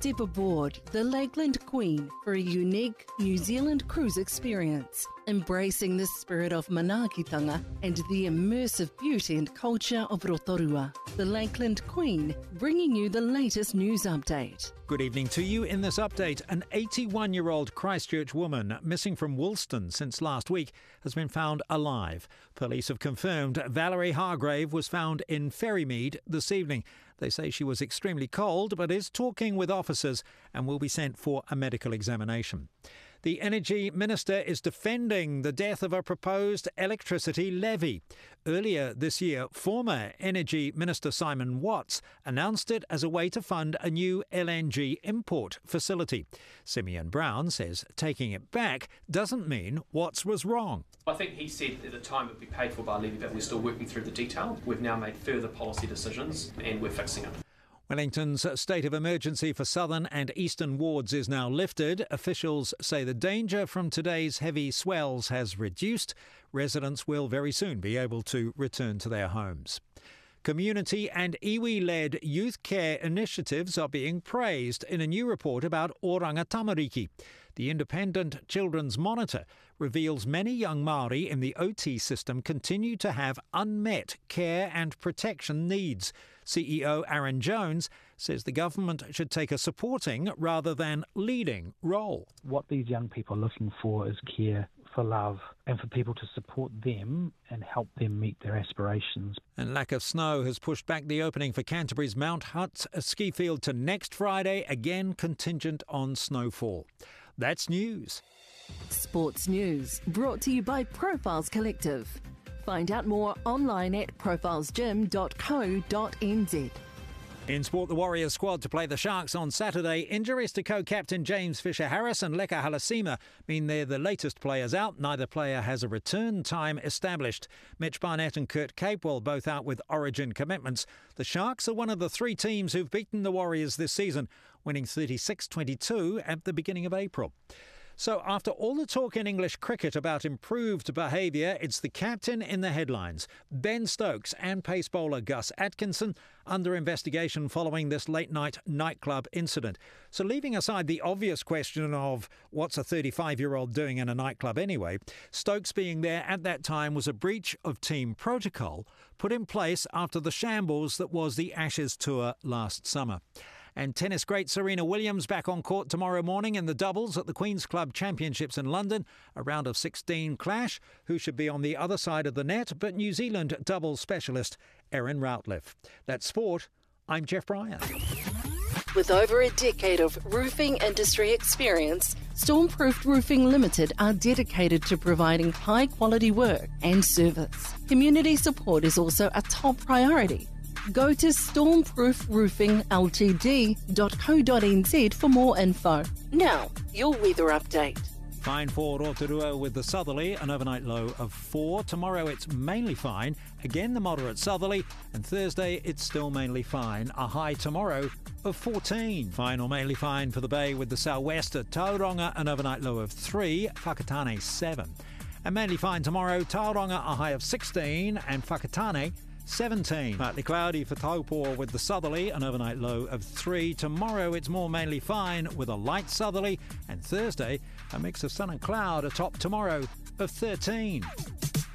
Step aboard the Lakeland Queen for a unique New Zealand cruise experience, embracing the spirit of manaakitanga and the immersive beauty and culture of Rotorua. The Lakeland Queen, bringing you the latest news update. Good evening to you. In this update, an 81-year-old Christchurch woman missing from Woolston since last week has been found alive. Police have confirmed Valerie Hargrave was found in Ferrymead this evening. They say she was extremely cold but is talking with officers and will be sent for a medical examination. The Energy Minister is defending the death of a proposed electricity levy. Earlier this year, former Energy Minister Simon Watts announced it as a way to fund a new LNG import facility. Simeon Brown says taking it back doesn't mean Watts was wrong. I think he said at the time it would be paid for by levy, but we're still working through the detail. We've now made further policy decisions and we're fixing it. Wellington's state of emergency for southern and eastern wards is now lifted. Officials say the danger from today's heavy swells has reduced. Residents will very soon be able to return to their homes. Community and iwi-led youth care initiatives are being praised in a new report about Oranga Tamariki. The Independent Children's Monitor reveals many young Māori in the OT system continue to have unmet care and protection needs. CEO Aaron Jones says the government should take a supporting rather than leading role. What these young people are looking for is care, for love, and for people to support them and help them meet their aspirations. And lack of snow has pushed back the opening for Canterbury's Mount Hutt ski field to next Friday, again contingent on snowfall. That's news. Sports news brought to you by Profiles Collective. Find out more online at profilesgym.co.nz. In sport, the Warriors squad to play the Sharks on Saturday. Injuries to co-captain James Fisher-Harris and Leka Halasima mean they're the latest players out. Neither player has a return time established. Mitch Barnett and Kurt Capewell both out with origin commitments. The Sharks are one of the three teams who've beaten the Warriors this season, winning 36-22 at the beginning of April. So after all the talk in English cricket about improved behaviour, it's the captain in the headlines. Ben Stokes and pace bowler Gus Atkinson under investigation following this late-night nightclub incident. So leaving aside the obvious question of what's a 35-year-old doing in a nightclub anyway, Stokes being there at that time was a breach of team protocol put in place after the shambles that was the Ashes Tour last summer. And tennis great Serena Williams back on court tomorrow morning in the doubles at the Queen's Club Championships in London. A round of 16 clash. Who should be on the other side of the net but New Zealand doubles specialist Erin Routliffe. That's sport. I'm Jeff Bryan. With over a decade of roofing industry experience, Stormproof Roofing Limited are dedicated to providing high-quality work and service. Community support is also a top priority. Go to stormproofroofingltd.co.nz for more info. Now, your weather update. Fine for Rotorua with the southerly, an overnight low of 4. Tomorrow it's mainly fine. Again, the moderate southerly. And Thursday it's still mainly fine. A high tomorrow of 14. Fine or mainly fine for the bay with the southwest at Tauranga, an overnight low of 3. Whakatane 7. And mainly fine tomorrow, Tauranga a high of 16 and Whakatane 17. Partly cloudy for Taupo with the southerly, an overnight low of 3. Tomorrow it's more mainly fine with a light southerly, and Thursday a mix of sun and cloud atop tomorrow of 13.